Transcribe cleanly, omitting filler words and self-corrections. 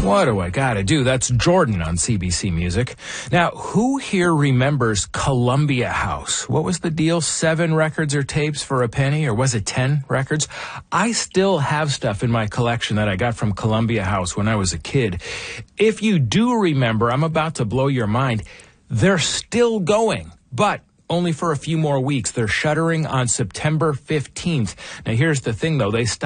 What do I gotta do? That's Jordan on CBC Music. Now, who here remembers Columbia House? What was the deal? 7 records or tapes for a penny? Or was it 10 records? I still have stuff in my collection that I got from Columbia House when I was a kid. If you do remember, I'm about to blow your mind. They're still going, but only for a few more weeks. They're shuttering on September 15th. Now, here's the thing, though. They stopped